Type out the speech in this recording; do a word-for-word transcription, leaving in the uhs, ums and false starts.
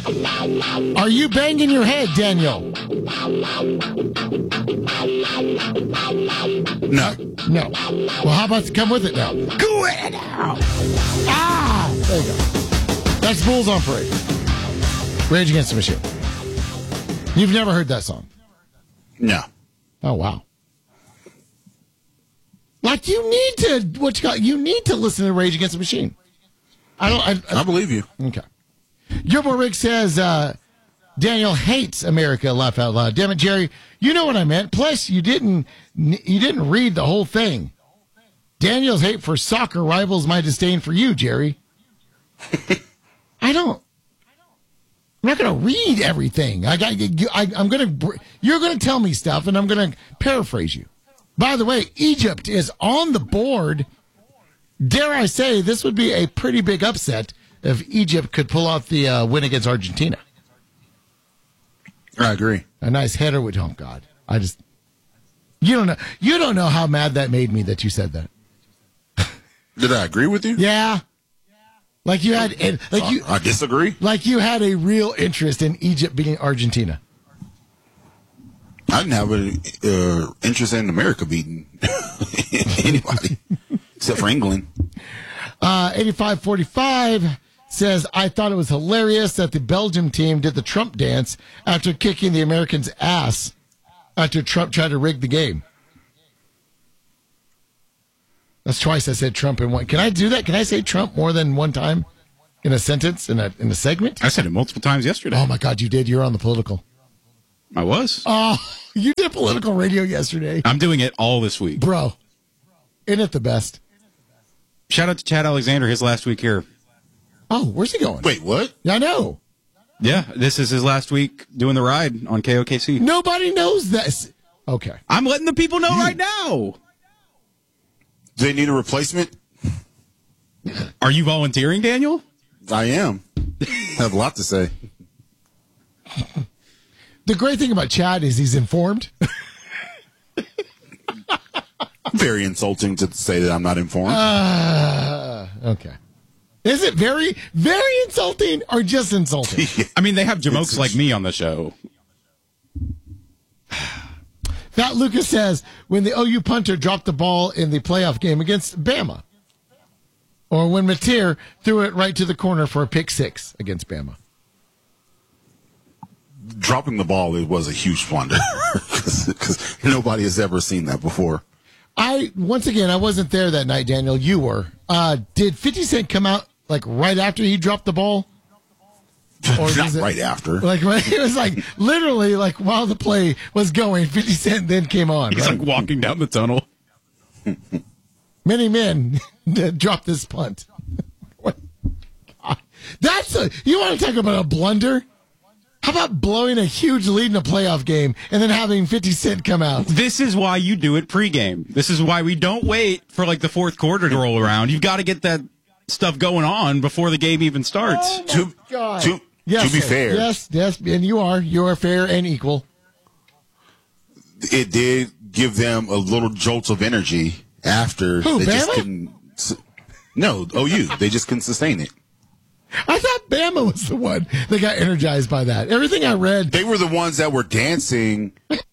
Are you banging your head, Daniel? No. No. Well, how about to come with it now? Go ahead now. Ah! There you go. That's Bulls on Parade. Rage Against the Machine. You've never heard that song? No. Oh, wow. Like, you need to, what you got, you need to listen to Rage Against the Machine. I don't, I, I, I believe you. Okay. Your boy Rick says, uh, Daniel hates America, laugh out loud. Damn it, Jerry. You know what I meant. Plus, you didn't, you didn't read the whole thing. Daniel's hate for soccer rivals my disdain for you, Jerry. I don't. I'm not going to read everything. I got. I, I'm going to. You're going to tell me stuff, and I'm going to paraphrase you. By the way, Egypt is on the board. Dare I say, this would be a pretty big upset if Egypt could pull off the uh, win against Argentina. I agree. A nice header would. Oh God, I just. You don't know. You don't know how mad that made me that you said that. Did I agree with you? Yeah. Like you had, like you. I disagree. Like you had a real interest in Egypt beating Argentina. I didn't have an uh, interest in America beating anybody except for England. Uh, eighty-five forty-five says, I thought it was hilarious that the Belgium team did the Trump dance after kicking the Americans' ass after Trump tried to rig the game. That's twice I said Trump in one. Can I do that? Can I say Trump more than one time in a sentence, in a in a segment? I said it multiple times yesterday. Oh, my God, you did. You're on the political. I was. Oh, you did political radio yesterday. I'm doing it all this week. Bro, isn't it the best? Shout out to Chad Alexander, his last week here. Oh, where's he going? Wait, what? I know. Yeah, this is his last week doing the ride on K O K C. Nobody knows this. Okay. I'm letting the people know right now. Do they need a replacement? Are you volunteering, Daniel? I am. I have a lot to say. The great thing about Chad is he's informed. Very insulting to say that I'm not informed. Uh, okay. Is it very, very insulting or just insulting? Yeah. I mean, they have jamokes like me on the show. That Lucas says, when the O U punter dropped the ball in the playoff game against Bama. Or when Mateer threw it right to the corner for a pick six against Bama. Dropping the ball, it was a huge blunder. Because nobody has ever seen that before. I, once again, I wasn't there that night, Daniel. You were. Uh, did fifty Cent come out like right after he dropped the ball? Or Not it, right after. Like it was like literally like while the play was going, fifty Cent then came on. He's right? like walking down the tunnel. Many men dropped this punt. That's a, you want to talk about a blunder? How about blowing a huge lead in a playoff game and then having fifty Cent come out? This is why you do it pregame. This is why we don't wait for like the fourth quarter to roll around. You've got to get that stuff going on before the game even starts. Oh to, God. to, yes, to be sir. fair. Yes, yes, and you are. You are fair and equal. It did give them a little jolt of energy after. Who, they Bama? just couldn't. No, O U. They just couldn't sustain it. I thought Bama was the one that got energized by that. Everything I read. They were the ones that were dancing